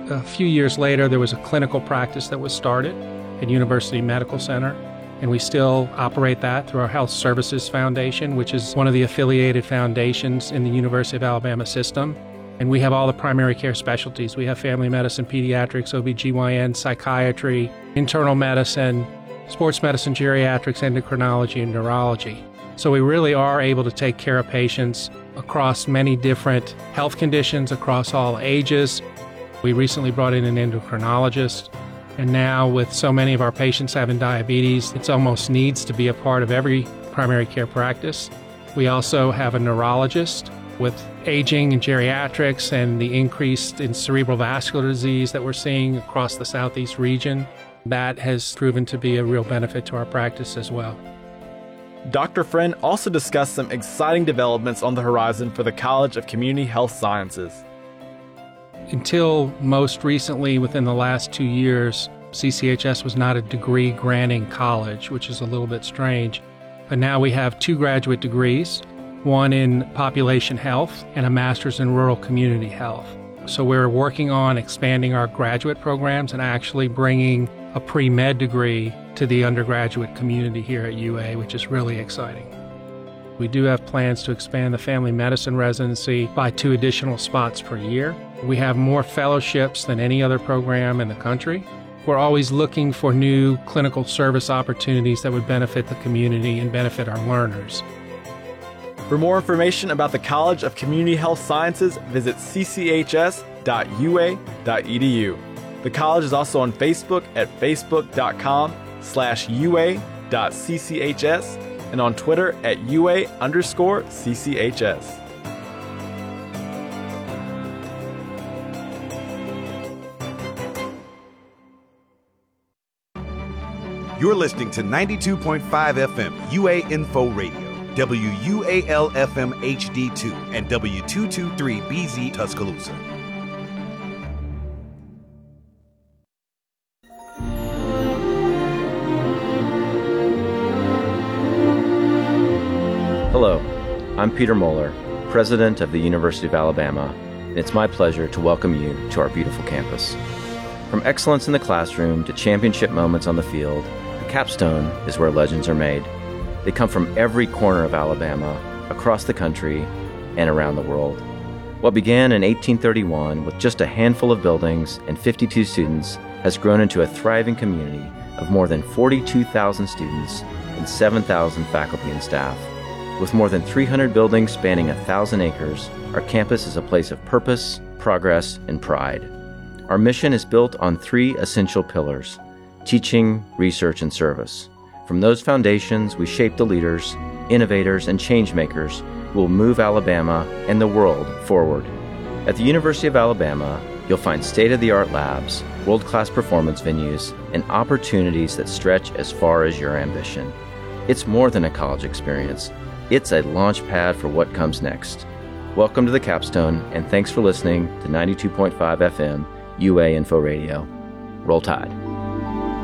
A few years later, there was a clinical practice that was started at University Medical Center, and we still operate that through our Health Services Foundation, which is one of the affiliated foundations in the University of Alabama system. And we have all the primary care specialties. We have family medicine, pediatrics, OBGYN, psychiatry, internal medicine, sports medicine, geriatrics, endocrinology, and neurology. So we really are able to take care of patients across many different health conditions, across all ages. We recently brought in an endocrinologist, and now with so many of our patients having diabetes, it almost needs to be a part of every primary care practice. We also have a neurologist. With aging and geriatrics and the increase in cerebral vascular disease that we're seeing across the Southeast region, that has proven to be a real benefit to our practice as well. Dr. Friend also discussed some exciting developments on the horizon for the College of Community Health Sciences. Until most recently, within the last 2 years, CCHS was not a degree-granting college, which is a little bit strange. But now we have 2 graduate degrees, one in population health and a master's in rural community health. So we're working on expanding our graduate programs and actually bringing a pre-med degree to the undergraduate community here at UA, which is really exciting. We do have plans to expand the family medicine residency by 2 additional spots per year. We have more fellowships than any other program in the country. We're always looking for new clinical service opportunities that would benefit the community and benefit our learners. For more information about the College of Community Health Sciences, visit cchs.ua.edu. The college is also on Facebook at facebook.com/ua.cchs and on Twitter at ua_cchs. You're listening to 92.5 FM UA Info Radio, WUAL-FM HD2, and W223BZ Tuscaloosa. Hello, I'm Peter Moeller, President of the University of Alabama, and it's my pleasure to welcome you to our beautiful campus. From excellence in the classroom to championship moments on the field, the capstone is where legends are made. They come from every corner of Alabama, across the country, and around the world. What began in 1831 with just a handful of buildings and 52 students has grown into a thriving community of more than 42,000 students and 7,000 faculty and staff. With more than 300 buildings spanning 1,000 acres, our campus is a place of purpose, progress, and pride. Our mission is built on 3 essential pillars: teaching, research, and service. From those foundations, we shape the leaders, innovators, and change-makers who will move Alabama and the world forward. At the University of Alabama, you'll find state-of-the-art labs, world-class performance venues, and opportunities that stretch as far as your ambition. It's more than a college experience. It's a launch pad for what comes next. Welcome to the Capstone, and thanks for listening to 92.5 FM UA Info Radio. Roll Tide.